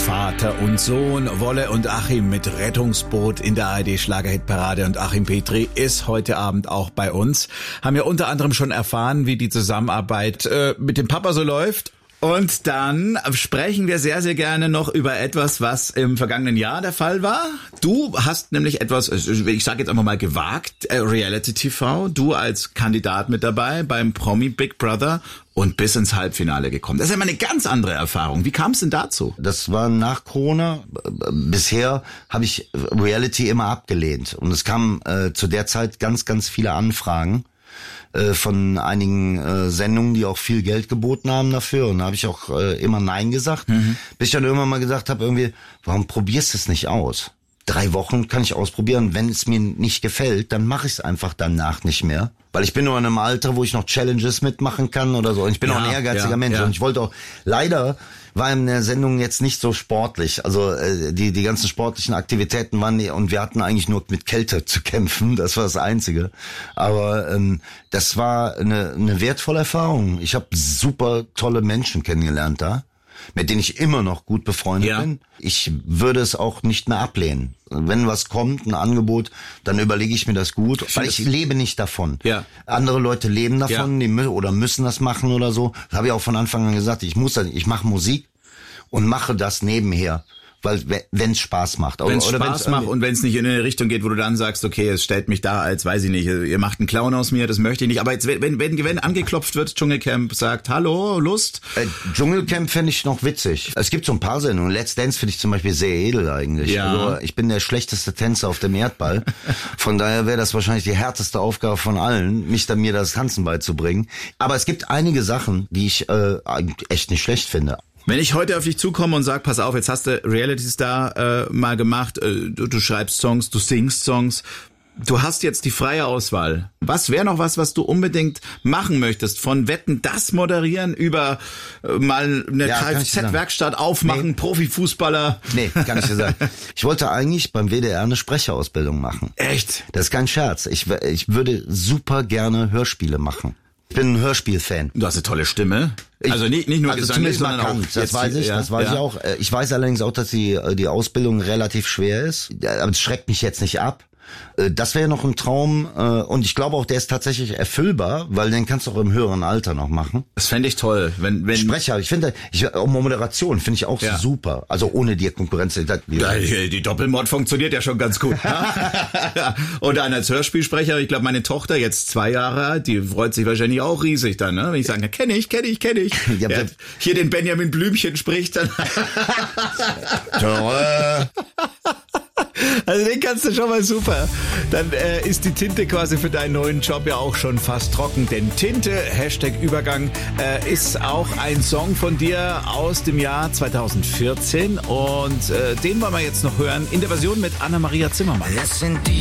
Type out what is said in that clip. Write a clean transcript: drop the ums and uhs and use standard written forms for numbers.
Vater und Sohn, Wolle und Achim mit Rettungsboot in der ARD-Schlagerhitparade. Und Achim Petri ist heute Abend auch bei uns. Haben ja unter anderem schon erfahren, wie die Zusammenarbeit mit dem Papa so läuft. Und dann sprechen wir sehr, sehr gerne noch über etwas, was im vergangenen Jahr der Fall war. Du hast nämlich etwas, ich sage jetzt einfach mal gewagt, Reality TV, du als Kandidat mit dabei beim Promi Big Brother und bis ins Halbfinale gekommen. Das ist ja mal eine ganz andere Erfahrung. Wie kam es denn dazu? Das war nach Corona. Bisher habe ich Reality immer abgelehnt. Und es kamen zu der Zeit ganz, ganz viele Anfragen von einigen Sendungen, die auch viel Geld geboten haben dafür. Und da habe ich auch immer Nein gesagt. Bis ich dann irgendwann mal gesagt habe, irgendwie, warum probierst du es nicht aus? 3 Wochen kann ich ausprobieren. Wenn es mir nicht gefällt, dann mache ich es einfach danach nicht mehr. Weil ich bin nur in einem Alter, wo ich noch Challenges mitmachen kann oder so. Und ich bin auch ein ehrgeiziger Mensch. Ja. Und ich wollte auch, leider war in der Sendung jetzt nicht so sportlich. Also die ganzen sportlichen Aktivitäten waren, und wir hatten eigentlich nur mit Kälte zu kämpfen. Das war das Einzige. Aber das war eine wertvolle Erfahrung. Ich habe super tolle Menschen kennengelernt da, mit denen ich immer noch gut befreundet bin. Ich würde es auch nicht mehr ablehnen. Wenn was kommt, ein Angebot, dann überlege ich mir das gut, weil ich lebe nicht davon. Ja. Andere Leute leben davon, die müssen das machen oder so. Das habe ich auch von Anfang an gesagt, ich mache Musik und mache das nebenher. Weil wenn es Spaß macht. Wenn es Spaß macht und wenn es nicht in eine Richtung geht, wo du dann sagst, okay, es stellt mich da als, weiß ich nicht, ihr macht einen Clown aus mir, das möchte ich nicht. Aber jetzt, wenn angeklopft wird, Dschungelcamp sagt, hallo, Lust? Dschungelcamp fände ich noch witzig. Es gibt so ein paar Sendungen. Let's Dance finde ich zum Beispiel sehr edel eigentlich. Ja. Also ich bin der schlechteste Tänzer auf dem Erdball. Von daher wäre das wahrscheinlich die härteste Aufgabe von allen, mir das Tanzen beizubringen. Aber es gibt einige Sachen, die ich echt nicht schlecht finde. Wenn ich heute auf dich zukomme und sag, pass auf, jetzt hast du Reality Star mal gemacht, du schreibst Songs, du singst Songs, du hast jetzt die freie Auswahl. Was wäre noch was du unbedingt machen möchtest? Von Wetten, das moderieren über mal eine Kfz-Werkstatt aufmachen, Profifußballer? Nee, kann ich dir sagen. Ich wollte eigentlich beim WDR eine Sprecherausbildung machen. Echt? Das ist kein Scherz. Ich würde super gerne Hörspiele machen. Ich bin ein Hörspielfan. Du hast eine tolle Stimme. Also nicht nur gesanglich, sondern auch. Das weiß ich auch. Ich weiß allerdings auch, dass die Ausbildung relativ schwer ist. Aber es schreckt mich jetzt nicht ab. Das wäre noch ein Traum, und ich glaube auch, der ist tatsächlich erfüllbar, weil den kannst du auch im höheren Alter noch machen. Das fände ich toll, wenn Sprecher. Ich finde, auch Moderation finde ich auch super. Also ohne dir Konkurrenz. Die Doppelmod funktioniert ja schon ganz gut. Und dann als Hörspielsprecher, ich glaube, meine Tochter jetzt 2 Jahre alt, die freut sich wahrscheinlich auch riesig dann, ne? Wenn ich sage, kenn ich. Ja, hier den Benjamin Blümchen spricht dann. Also den kannst du schon mal super. Dann ist die Tinte quasi für deinen neuen Job ja auch schon fast trocken. Denn Tinte, #Übergang, ist auch ein Song von dir aus dem Jahr 2014. Und den wollen wir jetzt noch hören in der Version mit Anna-Maria Zimmermann.